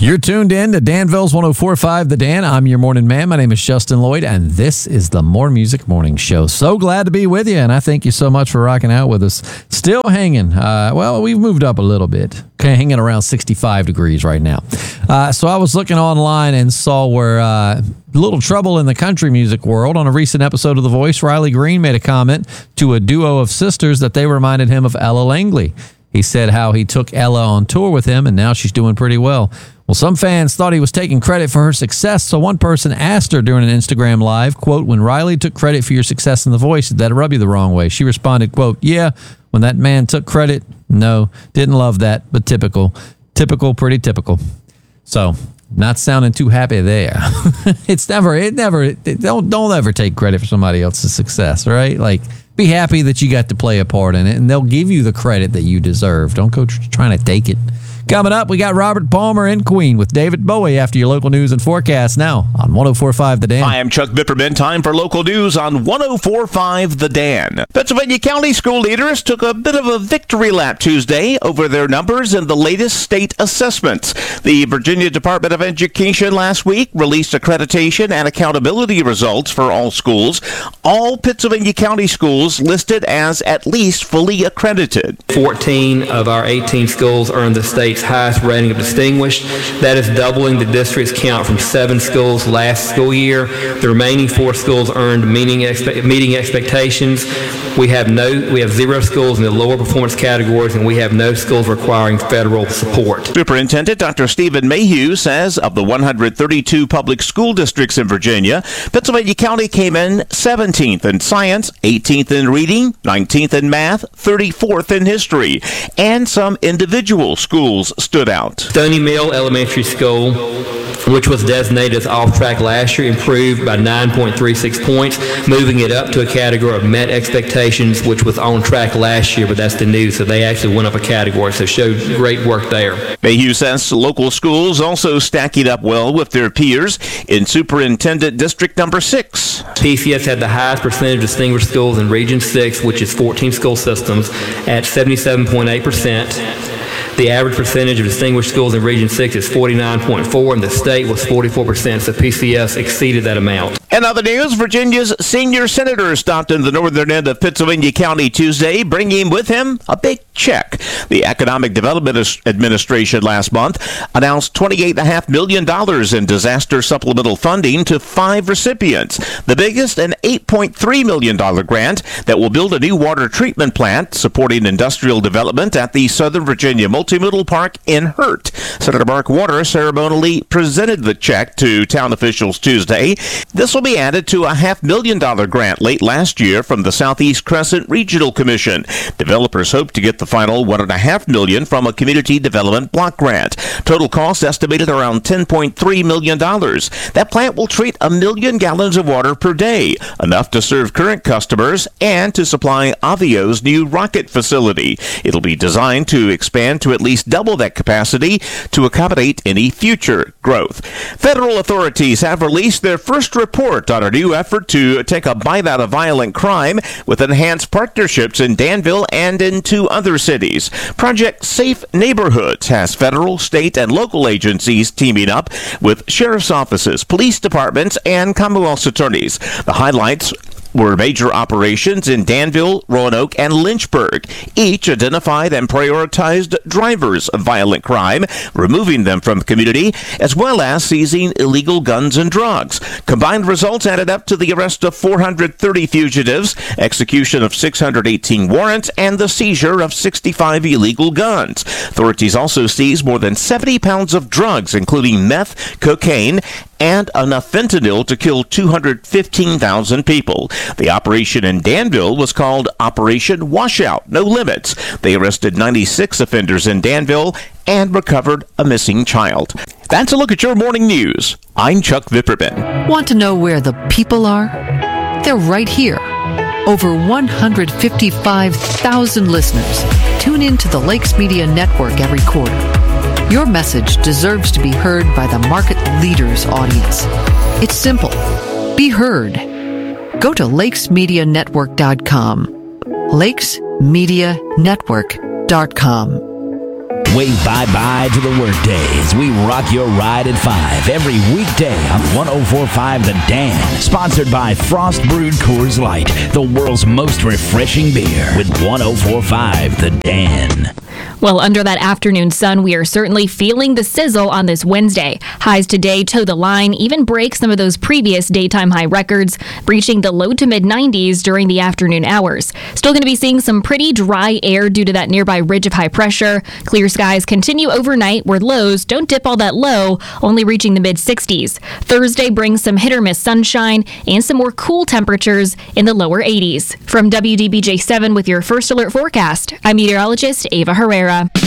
You're tuned in to Danville's 104.5 The Dan. I'm your morning man. My name is Justin Lloyd, and this is the More Music Morning Show. So glad to be with you, and I thank you so much for rocking out with us. Still hanging. Well, we've moved up a little bit. Okay, hanging around 65 degrees right now. So I was looking online and saw where little trouble in the country music world. On a recent episode of The Voice, Riley Green made a comment to a duo of sisters that they reminded him of Ella Langley. He said how he took Ella on tour with him, and now she's doing pretty well. Well, some fans thought he was taking credit for her success, so one person asked her during an Instagram live, quote, "When Riley took credit for your success in The Voice, did that rub you the wrong way?" She responded, quote, "Yeah, when that man took credit, no, didn't love that, but typical, pretty typical." So, not sounding too happy there. Don't ever take credit for somebody else's success, right? Like, be happy that you got to play a part in it, and they'll give you the credit that you deserve. Don't go trying to take it. Coming up, we got Robert Palmer and Queen with David Bowie after your local news and forecast now on 104.5 The Dan. Hi, I'm Chuck Vipperman. Time for local news on 104.5 The Dan. Pennsylvania County school leaders took a bit of a victory lap Tuesday over their numbers in the latest state assessments. The Virginia Department of Education last week released accreditation and accountability results for all schools. All Pennsylvania County schools listed as at least fully accredited. 14 of our 18 schools earned the state's highest rating of distinguished. That is doubling the district's count from 7 schools last school year. The remaining 4 schools earned meeting expectations. We have 0 schools in the lower performance categories, and we have no schools requiring federal support. Superintendent Dr. Stephen Mayhew says of the 132 public school districts in Virginia, Pennsylvania County came in 17th in science, 18th in reading, 19th in math, 34th in history, and some individual schools stood out. Stony Mill Elementary School, which was designated as off-track last year, improved by 9.36 points, moving it up to a category of met expectations, which was on track last year, but that's the news, so they actually went up a category, so showed great work there. Mayhew says local schools also stacking up well with their peers in Superintendent District Number 6. PCS had the highest percentage of distinguished schools in Region 6, which is 14 school systems, at 77.8%. The average percentage of distinguished schools in Region 6 is 49.4%, and the state was 44%, so PCS exceeded that amount. In other news, Virginia's senior senator stopped in the northern end of Pennsylvania County Tuesday, bringing with him a big check. The Economic Development Administration last month announced $28.5 million in disaster supplemental funding to 5 recipients. The biggest, an $8.3 million grant that will build a new water treatment plant supporting industrial development at the Southern Virginia Multimodal Park in Hurt. Senator Mark Warner ceremonially presented the check to town officials Tuesday. This will be added to a $500,000 grant late last year from the Southeast Crescent Regional Commission. Developers hope to get the final $1.5 million from a community development block grant. Total cost estimated around $10.3 million. That plant will treat 1 million gallons of water per day, enough to serve current customers and to supply Avio's new rocket facility. It'll be designed to expand to at least double that capacity to accommodate any future growth. Federal authorities have released their first report on a new effort to take a bite out of violent crime with enhanced partnerships in Danville and in 2 other cities. Project Safe Neighborhoods has federal, state, and local agencies teaming up with sheriff's offices, police departments, and Commonwealth's attorneys. The highlights were major operations in Danville, Roanoke, and Lynchburg. Each identified and prioritized drivers of violent crime, removing them from the community, as well as seizing illegal guns and drugs. Combined results added up to the arrest of 430 fugitives, execution of 618 warrants, and the seizure of 65 illegal guns. Authorities also seized more than 70 pounds of drugs, including meth, cocaine, and enough fentanyl to kill 215,000 people. The operation in Danville was called Operation Washout No Limits. They arrested 96 offenders in Danville and recovered a missing child. That's a look at your morning news. I'm Chuck Vipperman. Want to know where the people are? They're right here. Over 155,000 listeners tune in to the Lakes Media Network every quarter. Your message deserves to be heard by the market leader's audience. It's simple. Be heard. Go to lakesmedianetwork.com. lakesmedianetwork.com. Wave bye-bye to the workday as we rock your ride at 5 every weekday on 104.5 The Dan. Sponsored by Frost Brewed Coors Light, the world's most refreshing beer, with 104.5 The Dan. Well, under that afternoon sun, we are certainly feeling the sizzle on this Wednesday. Highs today toe the line, even break some of those previous daytime high records, reaching the low to mid 90s during the afternoon hours. Still going to be seeing some pretty dry air due to that nearby ridge of high pressure. Clear skies continue overnight where lows don't dip all that low, only reaching the mid 60s. Thursday brings some hit or miss sunshine and some more cool temperatures in the lower 80s. From WDBJ 7 with your first alert forecast, I'm meteorologist Ava Herrera.